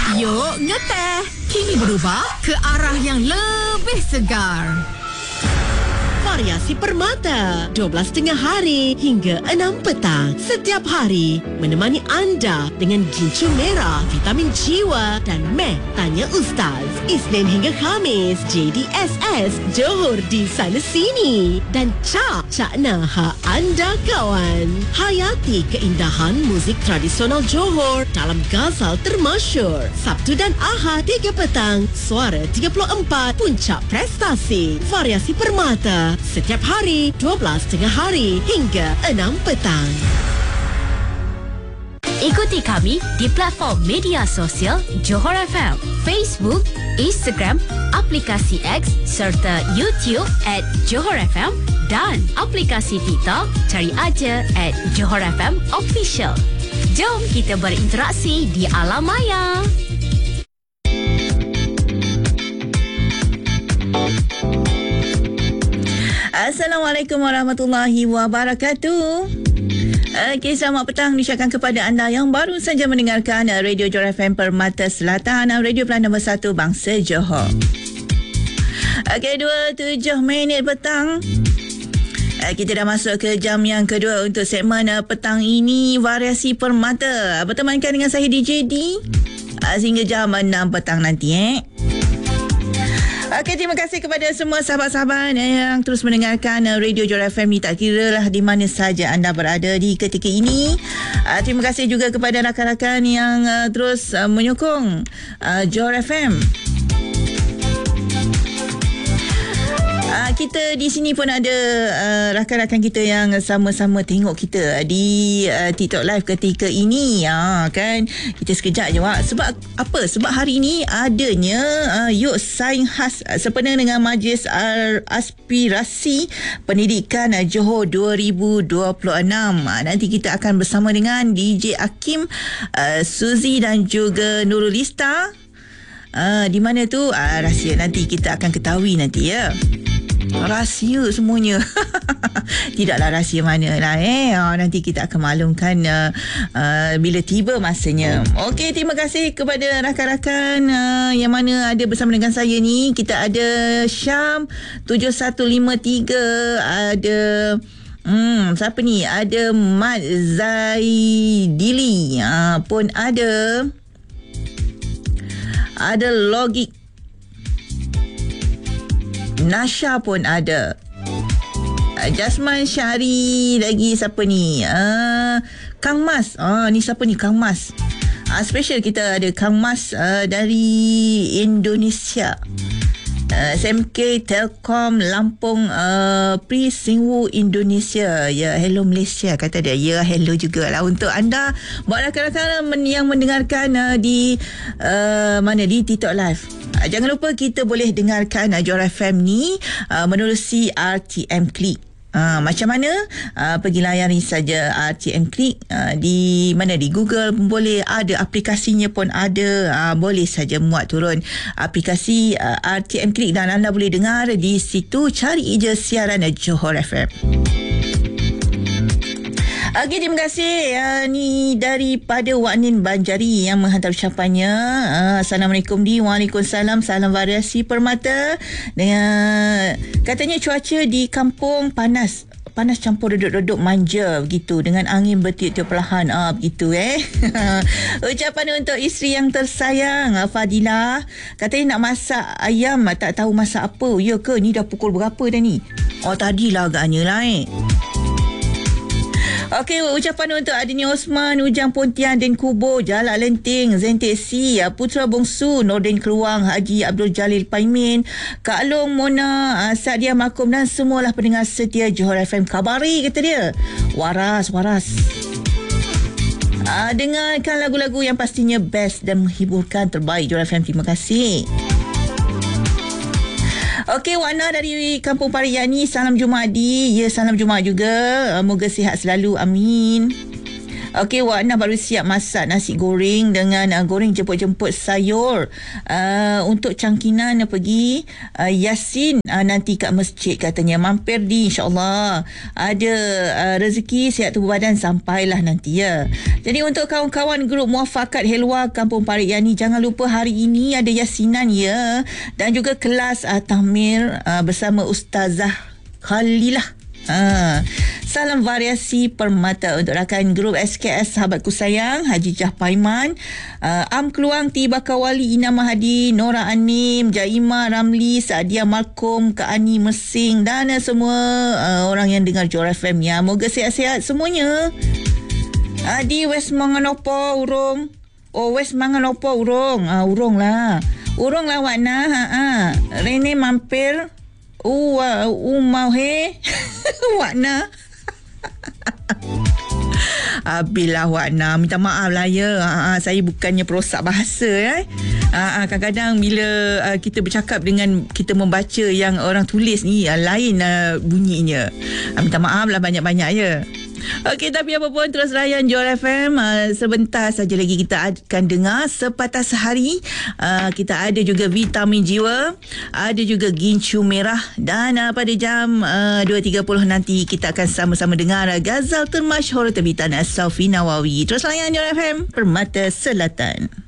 Yuk ngeteh. Kini berubah ke arah yang lebih segar. Variasi Permata 12.30 hari hingga 6 petang setiap hari menemani anda dengan gincu merah, vitamin jiwa dan meh tanya Ustaz. Isnin hingga Khamis JDSS Johor di sana sini dan Cakna ha anda kawan. Hayati keindahan muzik tradisional Johor dalam Ghazal termasyur. Sabtu dan Ahad 3 petang Suara 34 Puncak Prestasi. Variasi Permata setiap hari 12.30 hari hingga 6 petang. Ikuti kami di platform media sosial Johor FM, Facebook, Instagram, aplikasi X serta YouTube @Johor FM dan aplikasi TikTok cari aja @Johor FM Official. Jom kita berinteraksi di alam maya. Assalamualaikum warahmatullahi wabarakatuh. Okey, selamat petang diucapkan kepada anda yang baru saja mendengarkan Radio Johor FM Permata Selatan, radio pilihan nombor 1 bangsa Johor. Okey, 27 minit petang. Kita dah masuk ke jam yang kedua untuk segmen petang ini, Variasi Permata. Bertemankan dengan saya DJ D sehingga jam 6 petang nanti. Okey, terima kasih kepada semua sahabat-sahabat yang terus mendengarkan Radio Johor FM ni, tak kira lah di mana saja anda berada di ketika ini. Terima kasih juga kepada rakan-rakan yang terus menyokong Johor FM. Kita di sini pun ada rakan-rakan kita yang sama-sama tengok kita di TikTok Live ketika ini. Kan kita sekejap je sebab apa? Sebab hari ini adanya Yuk Saing Khas sempena dengan Majlis Aspirasi Pendidikan Johor 2026. Nanti kita akan bersama dengan DJ Hakim, Suzy dan juga Nurul Lista. Di mana tu rahsia, nanti kita akan ketahui nanti ya. Rahsia semuanya. Tidaklah rahsia mana lah nanti kita akan maklumkan bila tiba masanya. Okey, terima kasih kepada rakan-rakan yang mana ada bersama dengan saya ni. Kita ada Syam 7153, ada siapa ni? Ada Mat Zaidili pun ada. Ada Logik, Nasha pun ada, Jasman Syari, lagi siapa ni? Kang Mas. Ni siapa ni? Kang Mas. Special kita ada Kang Mas dari Indonesia. SMK Telkom Lampung Pri Singwu Indonesia. Ya, hello Malaysia kata dia. Ya, hello jugalah untuk anda buat rakan-rakan yang mendengarkan di mana di TikTok Live. Jangan lupa kita boleh dengarkan Johor FM ni menerusi RTM Click. Macam mana? Pergi layari saja RTM Click di mana, di Google pun boleh, ada aplikasinya pun ada. Boleh saja muat turun aplikasi RTM Click dan anda boleh dengar di situ. Cari je siaran Johor FM. Okey, terima kasih. Ni daripada Waknin Banjari yang menghantar ucapannya. Assalamualaikum di. Waalaikumsalam. Salam Variasi Permata. Dengan katanya cuaca di kampung panas campur reduk-reduk manja begitu, dengan angin bertiup-tiup perlahan begitu Ucapan untuk isteri yang tersayang, Fadilah. Katanya nak masak ayam, tak tahu masak apa. Ya ke? Ni dah pukul berapa dah ni? Tadilah agaknya lah Okey, ucapan untuk adanya Osman, Ujang Pontian, Den Kubo, Jalak Lenting, Zentek Si, Putra Bongsu, Nordin Keluang, Haji Abdul Jalil Paimin, Kak Long, Mona, Sadia Makum dan semualah pendengar setia Johor FM. Kabari, kata dia. Waras. Dengarkan lagu-lagu yang pastinya best dan menghiburkan, terbaik Johor FM. Terima kasih. Okey, Wana dari Kampung Pariyani, salam Jumaat di. Ya, salam Jumaat juga. Moga sihat selalu, amin. Okey, Wak Nah baru siap masak nasi goreng dengan goreng jemput-jemput sayur. Untuk cangkinan pergi Yasin nanti kat masjid katanya. Mampir di, insyaAllah. Ada rezeki sihat tubuh badan sampailah nanti ya. Jadi untuk kawan-kawan grup Muafakat Helwa Kampung Parit Yani, jangan lupa hari ini ada yasinan ya. Dan juga kelas tahmir bersama Ustazah Khalilah. Salam variasi permata untuk rakan grup SKS Sahabatku Sayang, Haji Jah Paiman, Am Keluang, Tiba Kawali, Ina Mahadi, Nora Anim, Jaima Ramli, Saadia Malcolm, Kak Ani Mersing dan semua orang yang dengar Johor FM ya. Moga sihat-sihat semuanya. Di West Manganopo urung. West Manganopo urung. Urung lah Wak Nah. Rene mampir. Mau he. Wak Nah. Bila Wak Nah, minta maaf lah ya. Saya bukannya perosak bahasa kadang-kadang bila kita bercakap dengan kita membaca yang orang tulis ni lain bunyinya. Minta maaf lah banyak-banyak ya. Okey, tapi apa pun terus layan Johor FM. Sebentar saja lagi kita akan dengar Sepatah Sehari. Kita ada juga Vitamin Jiwa, ada juga Gincu Merah, dan pada jam 2.30 nanti kita akan sama-sama dengar Ghazal termasyhur terbitan As-Safi Nawawi. Terus layan Johor FM, Permata Selatan.